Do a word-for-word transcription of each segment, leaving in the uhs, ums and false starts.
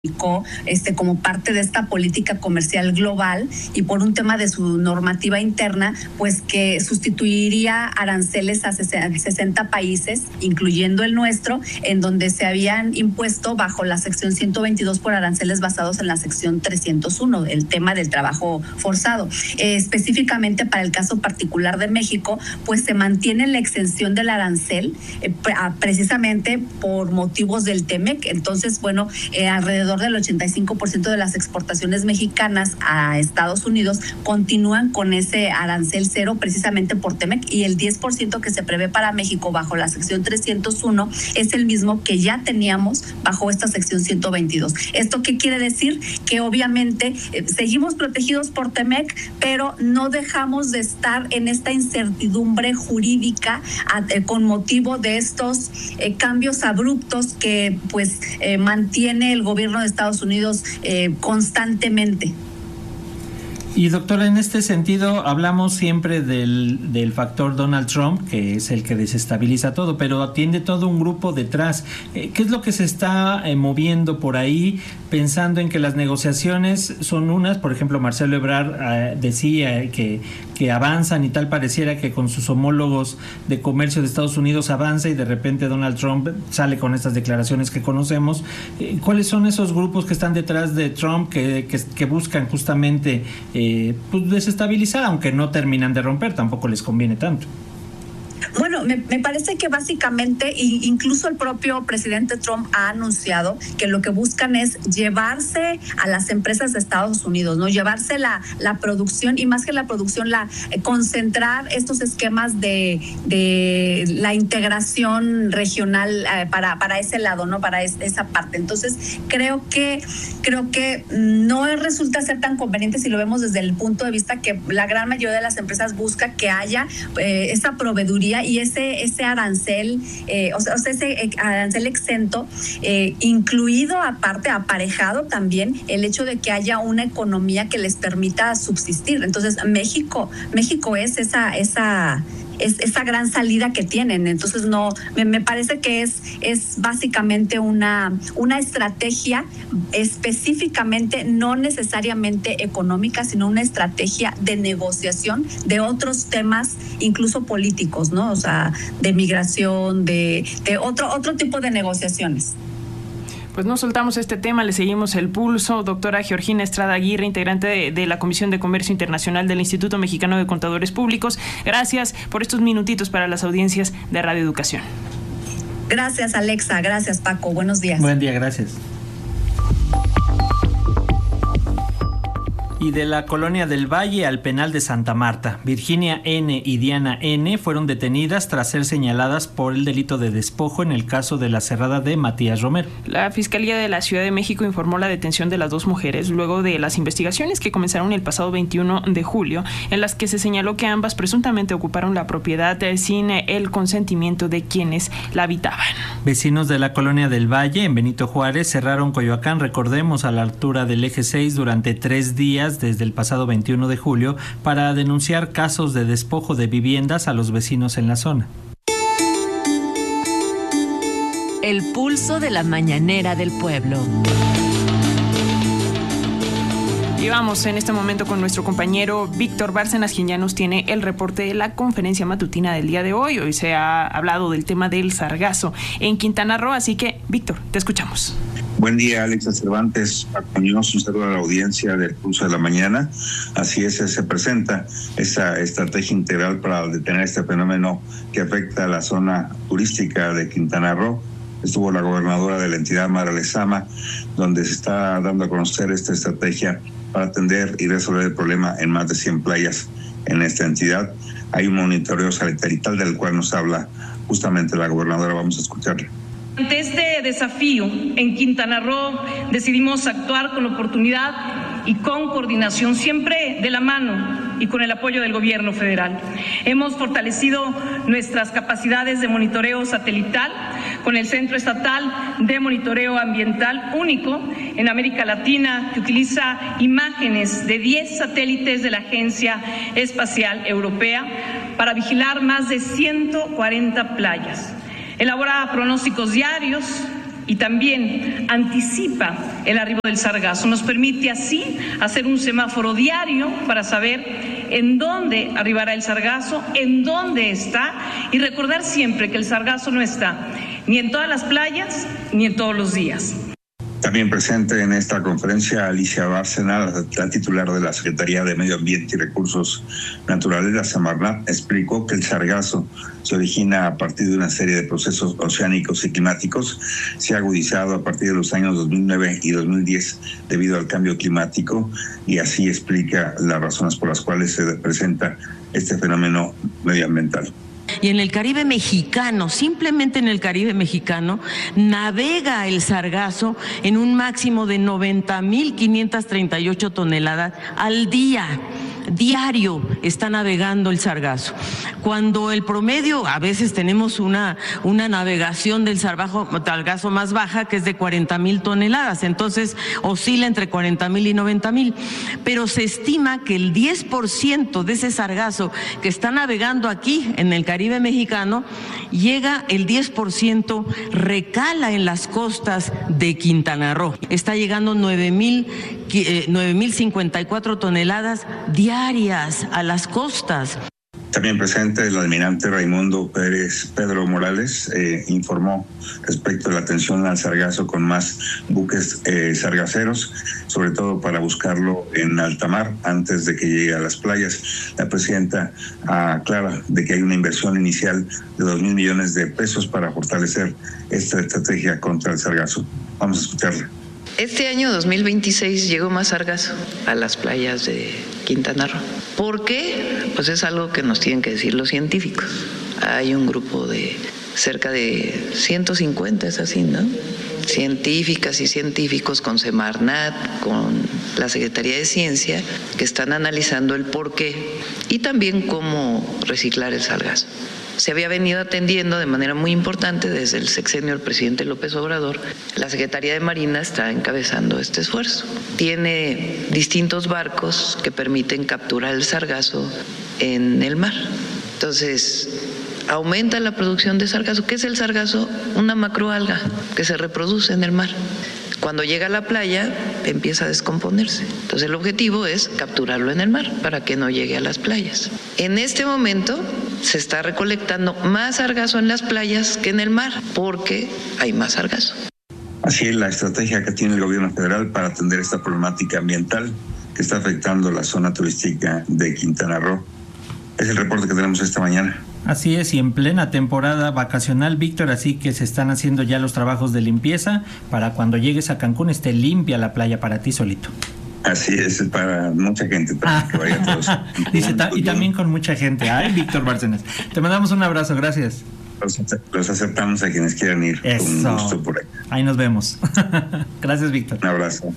Este, como parte de esta política comercial global y por un tema de su normativa interna, pues que sustituiría aranceles a sesenta países, incluyendo el nuestro, en donde se habían impuesto bajo la sección ciento veintidós por aranceles basados en la sección trescientos uno, el tema del trabajo forzado. Eh, específicamente para el caso particular de México, pues se mantiene la exención del arancel eh, precisamente por motivos del TEMEC. Entonces, bueno, eh, alrededor del ochenta y cinco por ciento de las exportaciones mexicanas a Estados Unidos continúan con ese arancel cero precisamente por TEMEC, y el diez por ciento que se prevé para México bajo la sección trescientos uno es el mismo que ya teníamos bajo esta sección ciento veintidós. ¿Esto qué quiere decir? Que obviamente eh, seguimos protegidos por TEMEC, pero no dejamos de estar en esta incertidumbre jurídica a, eh, con motivo de estos eh, cambios abruptos que pues eh, mantiene el gobierno de Estados Unidos eh, constantemente. Y doctora, en este sentido hablamos siempre del, del factor Donald Trump, que es el que desestabiliza todo, pero tiene todo un grupo detrás. ¿Qué es lo que se está eh, moviendo por ahí, pensando en que las negociaciones son unas? Por ejemplo, Marcelo Ebrard eh, decía que, que avanzan y tal, pareciera que con sus homólogos de comercio de Estados Unidos avanza, y de repente Donald Trump sale con estas declaraciones que conocemos. Eh, ¿Cuáles son esos grupos que están detrás de Trump que, que, que buscan justamente eh, Eh, pues desestabilizar, aunque no terminan de romper, tampoco les conviene tanto? Bueno, me, me parece que básicamente, incluso el propio presidente Trump ha anunciado que lo que buscan es llevarse a las empresas de Estados Unidos, ¿no? Llevarse la, la producción, y más que la producción, la eh, concentrar estos esquemas de, de la integración regional eh, para, para ese lado, ¿no? Para es, esa parte. Entonces, creo que, creo que no resulta ser tan conveniente si lo vemos desde el punto de vista que la gran mayoría de las empresas busca que haya eh, esa proveeduría y ese ese arancel, eh, o, sea, o sea, ese arancel exento, eh, incluido aparte, aparejado también el hecho de que haya una economía que les permita subsistir. Entonces, México, México es esa, esa es esa gran salida que tienen. Entonces, no, me, me parece que es, es básicamente una, una estrategia específicamente, no necesariamente económica, sino una estrategia de negociación de otros temas, incluso políticos, ¿no? O sea, de migración, de, de otro, otro tipo de negociaciones. Pues no soltamos este tema, le seguimos el pulso. Doctora Georgina Estrada Aguirre, integrante de, de la Comisión de Comercio Internacional del Instituto Mexicano de Contadores Públicos, gracias por estos minutitos para las audiencias de Radio Educación. Gracias, Alexa. Gracias, Paco. Buenos días. Buen día, gracias. Y de la Colonia del Valle al penal de Santa Marta, Virginia N. y Diana N. fueron detenidas tras ser señaladas por el delito de despojo en el caso de la cerrada de Matías Romero. La Fiscalía de la Ciudad de México informó la detención de las dos mujeres luego de las investigaciones que comenzaron el pasado veintiuno de julio, en las que se señaló que ambas presuntamente ocuparon la propiedad sin el consentimiento de quienes la habitaban. Vecinos de la Colonia del Valle, en Benito Juárez, cerraron Coyoacán, recordemos, a la altura del eje seis durante tres días desde el pasado veintiuno de julio para denunciar casos de despojo de viviendas a los vecinos en la zona. El pulso de la mañanera del pueblo. Y vamos en este momento con nuestro compañero Víctor Bárcenas, quien ya nos tiene el reporte de la conferencia matutina del día de hoy. Hoy se ha hablado del tema del sargazo en Quintana Roo, así que, Víctor, te escuchamos. Buen día, Alexa Cervantes, Paco Muñoz, un saludo a la audiencia del Pulso de la Mañana. Así es, se presenta esta estrategia integral para detener este fenómeno que afecta a la zona turística de Quintana Roo. Estuvo la gobernadora de la entidad, Mara Lezama, donde se está dando a conocer esta estrategia para atender y resolver el problema en más de cien playas en esta entidad. Hay un monitoreo satelital del cual nos habla justamente la gobernadora. Vamos a escucharla. Ante este desafío, en Quintana Roo decidimos actuar con oportunidad y con coordinación, siempre de la mano y con el apoyo del gobierno federal. Hemos fortalecido nuestras capacidades de monitoreo satelital con el Centro Estatal de Monitoreo Ambiental, único en América Latina, que utiliza imágenes de diez satélites de la Agencia Espacial Europea para vigilar más de ciento cuarenta playas. Elabora pronósticos diarios y también anticipa el arribo del sargazo. Nos permite así hacer un semáforo diario para saber en dónde arribará el sargazo, en dónde está, y recordar siempre que el sargazo no está ni en todas las playas ni en todos los días. También presente en esta conferencia Alicia Bárcena, la titular de la Secretaría de Medio Ambiente y Recursos Naturales, la Semarnat, explicó que el sargazo se origina a partir de una serie de procesos oceánicos y climáticos. Se ha agudizado a partir de los años dos mil nueve y dos mil diez debido al cambio climático, y así explica las razones por las cuales se presenta este fenómeno medioambiental. Y en el Caribe mexicano, simplemente en el Caribe mexicano, navega el sargazo en un máximo de noventa mil quinientas treinta y ocho toneladas al día. Diario está navegando el sargazo. Cuando el promedio, a veces tenemos una, una navegación del sargazo, sargazo más baja, que es de cuarenta mil toneladas, entonces oscila entre cuarenta mil y noventa mil. Pero se estima que el diez por ciento de ese sargazo que está navegando aquí en el Caribe mexicano, llega el diez por ciento, recala en las costas de Quintana Roo. Está llegando nueve mil cincuenta y cuatro toneladas diarias a las costas. También presente el almirante Raimundo Pérez Pedro Morales eh, informó respecto a la atención al sargazo con más buques eh, sargaceros, sobre todo para buscarlo en alta mar antes de que llegue a las playas. La presidenta aclara de que hay una inversión inicial de dos mil millones de pesos para fortalecer esta estrategia contra el sargazo. Vamos a escucharla. Este año dos mil veintiséis llegó más sargazo a las playas de Quintana Roo. ¿Por qué? Pues es algo que nos tienen que decir los científicos. Hay un grupo de cerca de ciento cincuenta, es así, ¿no? Científicas y científicos con Semarnat, con la Secretaría de Ciencia, que están analizando el por qué y también cómo reciclar el sargazo. Se había venido atendiendo de manera muy importante desde el sexenio del presidente López Obrador. La Secretaría de Marina está encabezando este esfuerzo. Tiene distintos barcos que permiten capturar el sargazo en el mar. Entonces, aumenta la producción de sargazo. ¿Qué es el sargazo? Una macroalga que se reproduce en el mar. Cuando llega a la playa, empieza a descomponerse. Entonces, el objetivo es capturarlo en el mar para que no llegue a las playas. En este momento se está recolectando más sargazo en las playas que en el mar, porque hay más sargazo. Así es la estrategia que tiene el gobierno federal para atender esta problemática ambiental que está afectando la zona turística de Quintana Roo. Es el reporte que tenemos esta mañana. Así es, y en plena temporada vacacional, Víctor, así que se están haciendo ya los trabajos de limpieza para cuando llegues a Cancún esté limpia la playa para ti solito. Así es, para mucha gente, para que vaya todos. Dice, ta- y también con mucha gente. Ay, Víctor Bárcenas. Te mandamos un abrazo, gracias. Los, los aceptamos a quienes quieran ir. Eso. Con gusto por ahí. Ahí nos vemos. Gracias, Víctor. Un abrazo.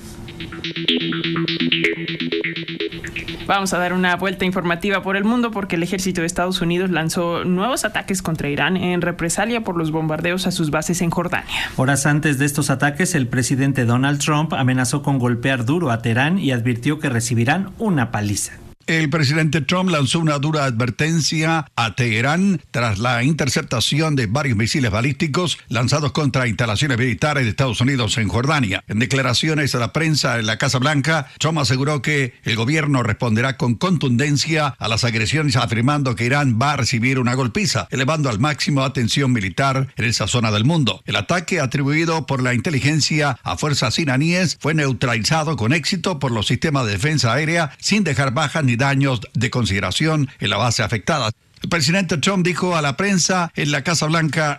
Vamos a dar una vuelta informativa por el mundo porque el ejército de Estados Unidos lanzó nuevos ataques contra Irán en represalia por los bombardeos a sus bases en Jordania. Horas antes de estos ataques, el presidente Donald Trump amenazó con golpear duro a Teherán y advirtió que recibirán una paliza. El presidente Trump lanzó una dura advertencia a Teherán tras la interceptación de varios misiles balísticos lanzados contra instalaciones militares de Estados Unidos en Jordania. En declaraciones a la prensa en la Casa Blanca, Trump aseguró que el gobierno responderá con contundencia a las agresiones, afirmando que Irán va a recibir una golpiza, elevando al máximo la tensión militar en esa zona del mundo. El ataque, atribuido por la inteligencia a fuerzas iraníes, fue neutralizado con éxito por los sistemas de defensa aérea, sin dejar bajas ni daños de consideración en la base afectada. El presidente Trump dijo a la prensa en la Casa Blanca: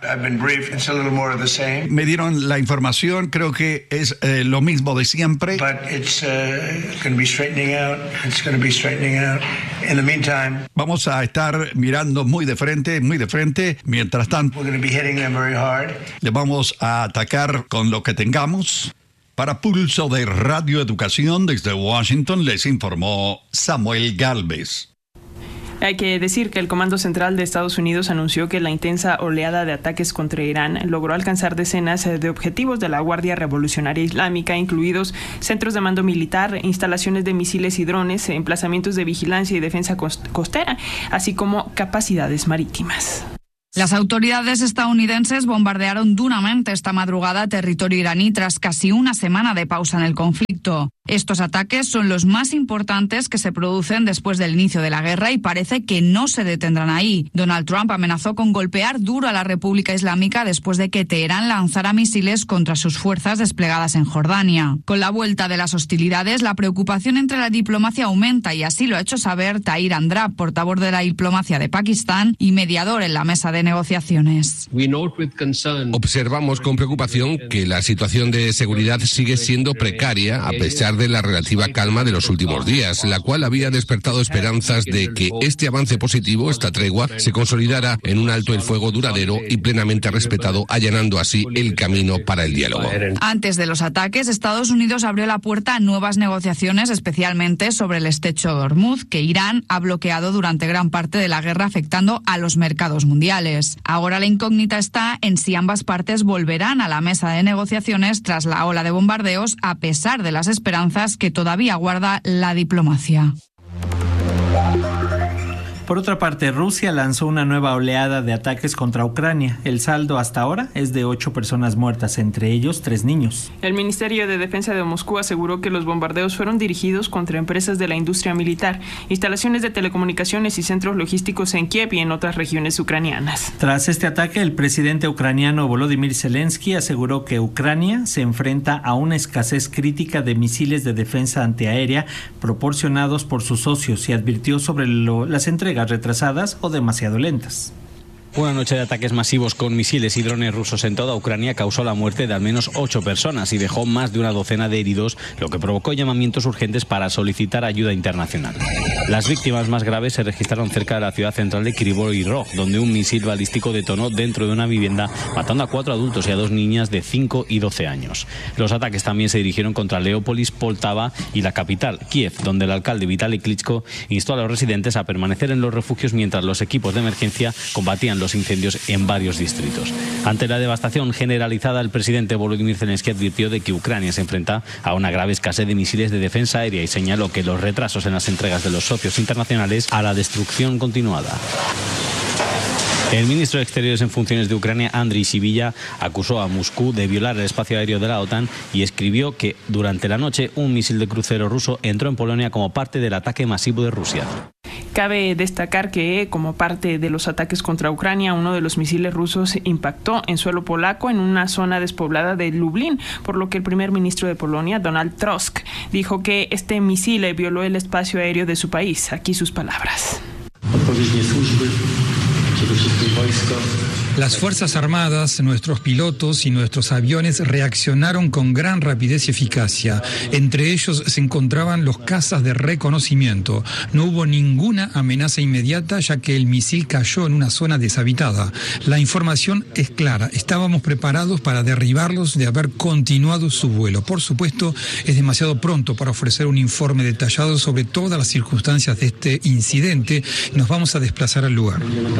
me dieron la información, creo que es eh, lo mismo de siempre. Vamos a estar mirando muy de frente, muy de frente. Mientras tanto, le vamos a atacar con lo que tengamos. Para Pulso de Radio Educación desde Washington les informó Samuel Gálvez. Hay que decir que el Comando Central de Estados Unidos anunció que la intensa oleada de ataques contra Irán logró alcanzar decenas de objetivos de la Guardia Revolucionaria Islámica, incluidos centros de mando militar, instalaciones de misiles y drones, emplazamientos de vigilancia y defensa costera, así como capacidades marítimas. Las autoridades estadounidenses bombardearon duramente esta madrugada territorio iraní tras casi una semana de pausa en el conflicto. Estos ataques son los más importantes que se producen después del inicio de la guerra y parece que no se detendrán ahí. Donald Trump amenazó con golpear duro a la República Islámica después de que Teherán lanzara misiles contra sus fuerzas desplegadas en Jordania. Con la vuelta de las hostilidades, la preocupación entre la diplomacia aumenta y así lo ha hecho saber Tahir Andrab, portavoz de la diplomacia de Pakistán y mediador en la mesa de negociaciones. Observamos con preocupación que la situación de seguridad sigue siendo precaria a pesar de la relativa calma de los últimos días, la cual había despertado esperanzas de que este avance positivo, esta tregua, se consolidara en un alto el fuego duradero y plenamente respetado, allanando así el camino para el diálogo. Antes de los ataques, Estados Unidos abrió la puerta a nuevas negociaciones, especialmente sobre el estrecho de Hormuz, que Irán ha bloqueado durante gran parte de la guerra, afectando a los mercados mundiales. Ahora la incógnita está en si ambas partes volverán a la mesa de negociaciones tras la ola de bombardeos, a pesar de las esperanzas que todavía guarda la diplomacia. Por otra parte, Rusia lanzó una nueva oleada de ataques contra Ucrania. El saldo hasta ahora es de ocho personas muertas, entre ellos tres niños. El Ministerio de Defensa de Moscú aseguró que los bombardeos fueron dirigidos contra empresas de la industria militar, instalaciones de telecomunicaciones y centros logísticos en Kiev y en otras regiones ucranianas. Tras este ataque, el presidente ucraniano Volodymyr Zelensky aseguró que Ucrania se enfrenta a una escasez crítica de misiles de defensa antiaérea proporcionados por sus socios y advirtió sobre lo, las entregas retrasadas o demasiado lentas. Una noche de ataques masivos con misiles y drones rusos en toda Ucrania causó la muerte de al menos ocho personas y dejó más de una docena de heridos, lo que provocó llamamientos urgentes para solicitar ayuda internacional. Las víctimas más graves se registraron cerca de la ciudad central de Kryvyi Rog, donde un misil balístico detonó dentro de una vivienda, matando a cuatro adultos y a dos niñas de cinco y doce años. Los ataques también se dirigieron contra Leópolis, Poltava y la capital, Kiev, donde el alcalde Vitaly Klitschko instó a los residentes a permanecer en los refugios mientras los equipos de emergencia combatían los incendios en varios distritos. Ante la devastación generalizada, el presidente Volodymyr Zelensky advirtió de que Ucrania se enfrenta a una grave escasez de misiles de defensa aérea y señaló que los retrasos en las entregas de los socios internacionales a la destrucción continuada. El ministro de Exteriores en funciones de Ucrania, Andriy Sybiha, acusó a Moscú de violar el espacio aéreo de la OTAN y escribió que durante la noche un misil de crucero ruso entró en Polonia como parte del ataque masivo de Rusia. Cabe destacar que, como parte de los ataques contra Ucrania, uno de los misiles rusos impactó en suelo polaco en una zona despoblada de Lublin, por lo que el primer ministro de Polonia, Donald Tusk, dijo que este misil violó el espacio aéreo de su país. Aquí sus palabras. Las Fuerzas Armadas, nuestros pilotos y nuestros aviones reaccionaron con gran rapidez y eficacia. Entre ellos se encontraban los cazas de reconocimiento. No hubo ninguna amenaza inmediata ya que el misil cayó en una zona deshabitada. La información es clara. Estábamos preparados para derribarlos de haber continuado su vuelo. Por supuesto, es demasiado pronto para ofrecer un informe detallado sobre todas las circunstancias de este incidente. Nos vamos a desplazar al lugar.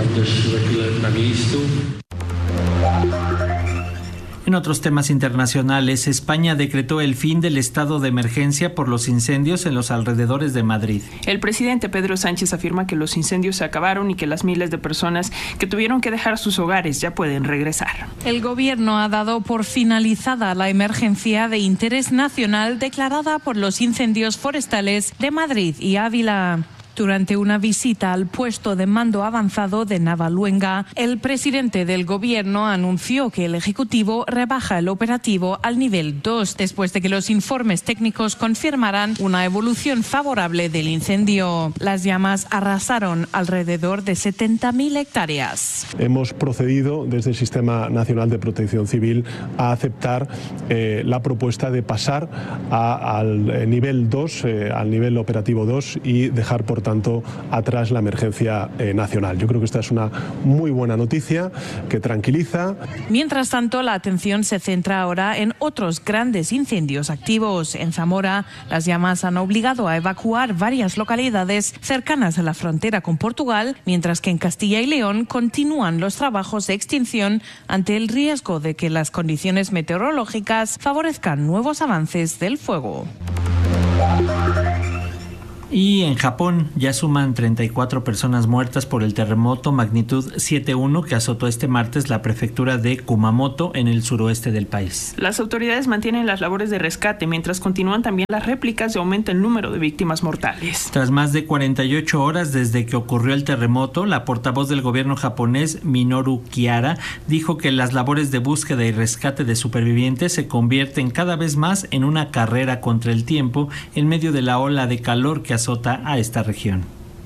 En otros temas internacionales, España decretó el fin del estado de emergencia por los incendios en los alrededores de Madrid. El presidente Pedro Sánchez afirma que los incendios se acabaron y que las miles de personas que tuvieron que dejar sus hogares ya pueden regresar. El gobierno ha dado por finalizada la emergencia de interés nacional declarada por los incendios forestales de Madrid y Ávila. Durante una visita al puesto de mando avanzado de Navaluenga, el presidente del gobierno anunció que el Ejecutivo rebaja el operativo al nivel dos, después de que los informes técnicos confirmaran una evolución favorable del incendio. Las llamas arrasaron alrededor de setenta mil hectáreas. Hemos procedido desde el Sistema Nacional de Protección Civil a aceptar eh, la propuesta de pasar a, al nivel dos, eh, al nivel operativo dos y dejar por tanto atrás la emergencia eh, nacional. Yo creo que esta es una muy buena noticia que tranquiliza. Mientras tanto, la atención se centra ahora en otros grandes incendios activos. En Zamora, las llamas han obligado a evacuar varias localidades cercanas a la frontera con Portugal, mientras que en Castilla y León continúan los trabajos de extinción ante el riesgo de que las condiciones meteorológicas favorezcan nuevos avances del fuego. Y en Japón ya suman treinta y cuatro personas muertas por el terremoto magnitud siete punto uno que azotó este martes la prefectura de Kumamoto en el suroeste del país. Las autoridades mantienen las labores de rescate mientras continúan también las réplicas y aumenta el número de víctimas mortales. Tras más de cuarenta y ocho horas desde que ocurrió el terremoto, la portavoz del gobierno japonés, Minoru Kihara, dijo que las labores de búsqueda y rescate de supervivientes se convierten cada vez más en una carrera contra el tiempo en medio de la ola de calor que azota a esta región.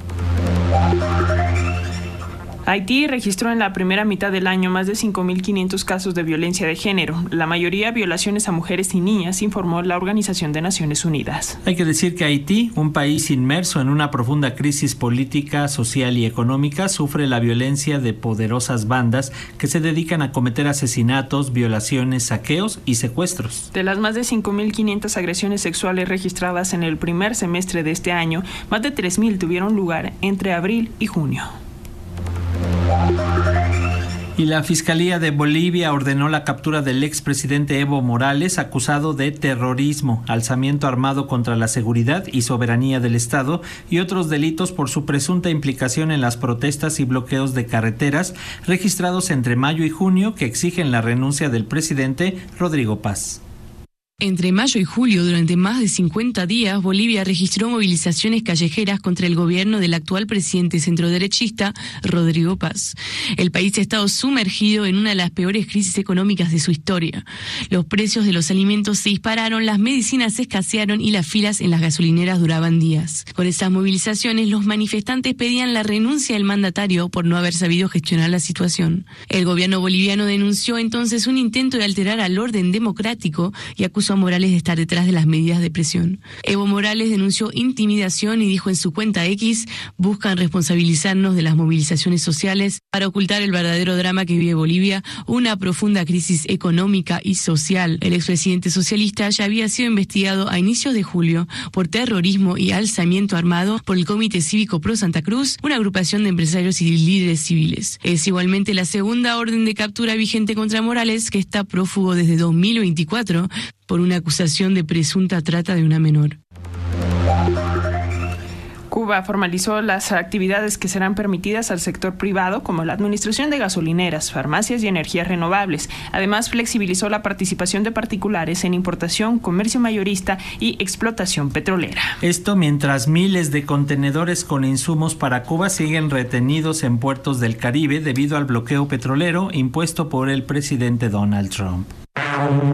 Haití registró en la primera mitad del año más de cinco mil quinientos casos de violencia de género, la mayoría violaciones a mujeres y niñas, informó la Organización de Naciones Unidas. Hay que decir que Haití, un país inmerso en una profunda crisis política, social y económica, sufre la violencia de poderosas bandas que se dedican a cometer asesinatos, violaciones, saqueos y secuestros. De las más de cinco mil quinientas agresiones sexuales registradas en el primer semestre de este año, más de tres mil tuvieron lugar entre abril y junio. Y la Fiscalía de Bolivia ordenó la captura del expresidente Evo Morales, acusado de terrorismo, alzamiento armado contra la seguridad y soberanía del Estado y otros delitos por su presunta implicación en las protestas y bloqueos de carreteras registrados entre mayo y junio que exigen la renuncia del presidente Rodrigo Paz. Entre mayo y julio, durante más de cincuenta días, Bolivia registró movilizaciones callejeras contra el gobierno del actual presidente centroderechista, Rodrigo Paz. El país ha estado sumergido en una de las peores crisis económicas de su historia. Los precios de los alimentos se dispararon, las medicinas escasearon y las filas en las gasolineras duraban días. Con esas movilizaciones, los manifestantes pedían la renuncia del mandatario por no haber sabido gestionar la situación. El gobierno boliviano denunció entonces un intento de alterar al orden democrático y acusó a Morales de estar detrás de las medidas de presión. Evo Morales denunció intimidación y dijo en su cuenta X: buscan responsabilizarnos de las movilizaciones sociales para ocultar el verdadero drama que vive Bolivia, una profunda crisis económica y social. El expresidente socialista ya había sido investigado a inicios de julio por terrorismo y alzamiento armado por el Comité Cívico Pro Santa Cruz, una agrupación de empresarios y líderes civiles. Es igualmente la segunda orden de captura vigente contra Morales, que está prófugo desde dos mil veinticuatro por una acusación de presunta trata de una menor. Cuba formalizó las actividades que serán permitidas al sector privado, como la administración de gasolineras, farmacias y energías renovables. Además, flexibilizó la participación de particulares en importación, comercio mayorista y explotación petrolera. Esto mientras miles de contenedores con insumos para Cuba siguen retenidos en puertos del Caribe debido al bloqueo petrolero impuesto por el presidente Donald Trump.